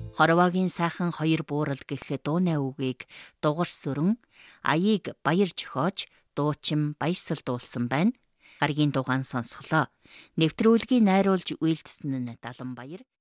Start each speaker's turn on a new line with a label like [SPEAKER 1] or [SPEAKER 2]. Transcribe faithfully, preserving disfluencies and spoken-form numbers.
[SPEAKER 1] Хорваагийн сайхан хоёр буурал гэх дуунай үгийг дугарс сүрэн аяыг баяр жохиож дуучин баясалдуулсан байна. Гаригийн дугаан сонсголоо. Нэвтрүүлгийг найруулж үйлдсэн нь Даланбаяр.